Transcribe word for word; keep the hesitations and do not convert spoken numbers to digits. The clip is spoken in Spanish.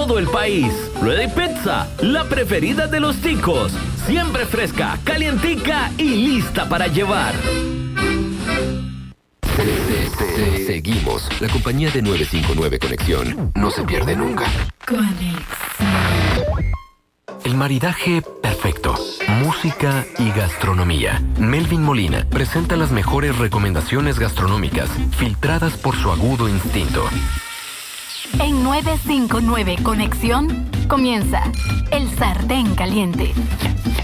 todo el país. Ready Pizza, la preferida de los ticos. Siempre fresca, calientica y lista para llevar. Seguimos. La compañía de nueve cinco nueve Conexión no se pierde nunca. Conexión. El maridaje perfecto. Música y gastronomía. Melvin Molina presenta las mejores recomendaciones gastronómicas, filtradas por su agudo instinto. En nueve cinco nueve Conexión comienza El Sartén Caliente.